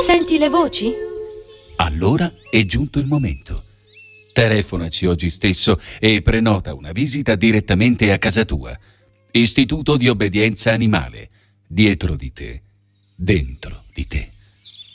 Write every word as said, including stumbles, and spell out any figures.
Senti le voci? Allora è giunto il momento. Telefonaci oggi stesso e prenota una visita direttamente a casa tua. Istituto di Obbedienza Animale. Dietro di te. Dentro di te.